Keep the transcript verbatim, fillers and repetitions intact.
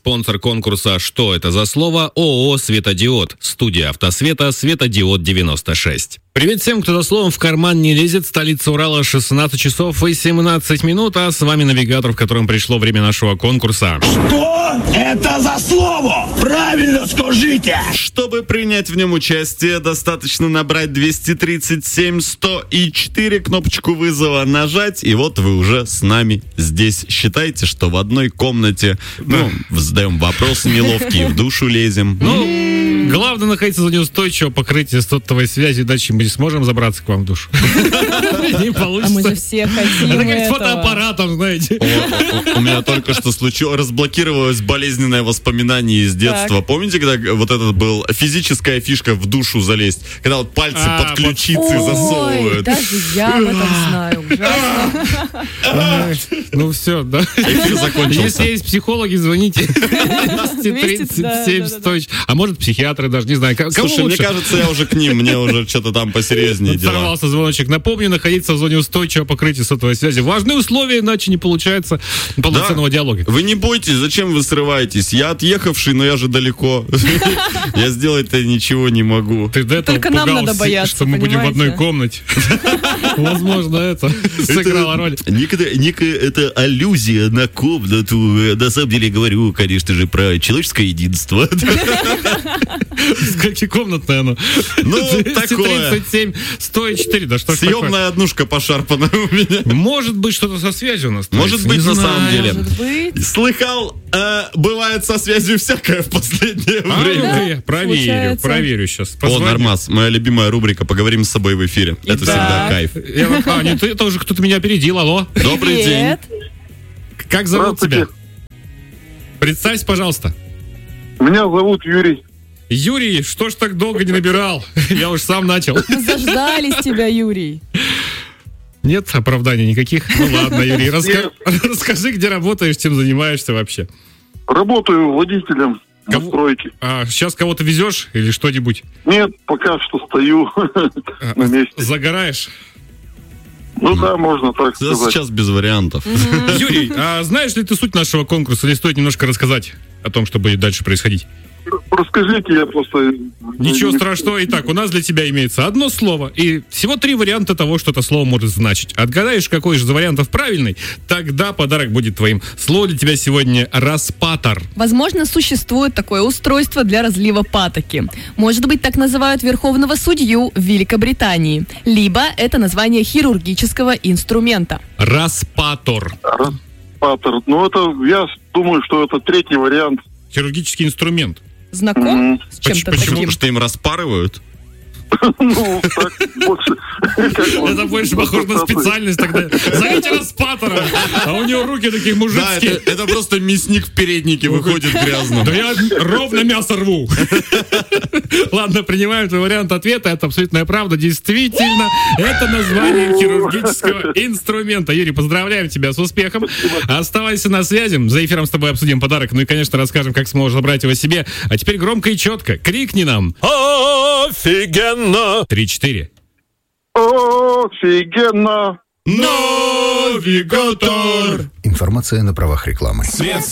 Спонсор конкурса «Что это за слово?» ООО «Светодиод». Студия «Автосвета», «Светодиод девяносто шесть». Привет всем, кто за словом в карман не лезет. Столица Урала, шестнадцать часов и семнадцать минут, а с вами навигатор, в котором пришло время нашего конкурса. Что это за слово? Правильно скажите! Чтобы принять в нем участие, достаточно набрать двести тридцать семь сто четыре, кнопочку вызова нажать, и вот вы уже с нами здесь. Считайте, что в одной комнате, ну, задаем вопросы неловкие, в душу лезем. Ну, главное находиться за неустойчивого покрытия сотовой связи, иначе мы не сможем забраться к вам в душу. Не получится. А мы же все хотим это как с этого. фотоаппаратом, знаете. У меня только что случилось, разблокировалось болезненное воспоминание из детства. Помните, когда вот этот был физическая фишка в душу залезть, когда вот пальцы А, под ключицы Ой, засовывают? даже я об этом знаю. Ужасно. Ну все, да. Эфир закончился. Если есть психологи, звоните. двести тридцать семь сто. А может, психиатры даже, не знаю. Кому Слушай, лучше? мне кажется, я уже к ним, мне уже что-то там посерьезнее дела. Сорвался звоночек. Напомню, находиться в зоне устойчивого покрытия сотовой связи. Важные условия, иначе не получается полноценного Да. диалога. Вы не бойтесь, зачем вы срываетесь? Я отъехавший, но я же далеко. Я сделать-то ничего не могу. Ты до этого Только нам пугался, надо бояться, что мы будем в одной понимаете? комнате. Возможно, это сыграло роль. Некая, некая это аллюзия на комнату. На самом деле говорю, конечно же, про человеческое единство. Сколько комнатное оно? Ну, двести тридцать семь сто четыре. Да что ж такое? Съемная однушка пошарпанная у меня. Может быть, что-то со связью у нас. Может творится, быть, не на знаю. самом деле. Может быть. Слыхал, э, бывает со связью всякое в последнее А, время. ну, я проверю, случается. проверю сейчас. О, Нормас, моя любимая рубрика «Поговорим с собой в эфире». Это всегда кайф. Я, а, нет, это уже кто-то меня опередил, алло. Добрый день. Привет. Как зовут тебя? Здравствуйте. Представься, пожалуйста. Меня зовут Юрий. Юрий, что ж так долго не набирал? Я уж сам начал. Мы заждались тебя, Юрий. Нет оправданий никаких? Ну ладно, Юрий, раска- расскажи, где работаешь, чем занимаешься вообще. Работаю водителем на Кого? стройке. А сейчас кого-то везешь или что-нибудь? Нет, пока что стою А, на месте. Загораешь? Ну да, можно так Да, сказать. сейчас без вариантов. Юрий, а знаешь ли ты суть нашего конкурса, или стоит немножко рассказать о том, что будет дальше происходить? Расскажите, я просто... Ничего не- страшного. Итак, у нас для тебя имеется одно слово и всего три варианта того, что это слово может значить. Отгадаешь, какой же из вариантов правильный, тогда подарок будет твоим. Слово для тебя сегодня распатор. Возможно, существует такое устройство для разлива патоки. Может быть, так называют верховного судью в Великобритании. Либо это название хирургического инструмента. Распатор. Распатор. Ну, это, я думаю, что это третий вариант. Хирургический инструмент. Знаком Мгм. с чем-то Почему? таким? Потому что им распарывают? Ну, так больше... Это больше похоже на специальность тогда. Зовите распатора. А у него руки такие Да, мужицкие. это, это просто мясник в переднике выходит грязно. Да я ровно мясо рву. Ладно, принимаем твой вариант ответа. Это абсолютная правда. Действительно, это название хирургического инструмента. Юрий, поздравляем тебя с успехом. Оставайся на связи. За эфиром с тобой обсудим подарок. Ну и, конечно, расскажем, как сможешь забрать его себе. А теперь громко и четко. Крикни нам. Офигенно! Три-четыре. Офигенно! Навигатор! Информация на правах рекламы. Свет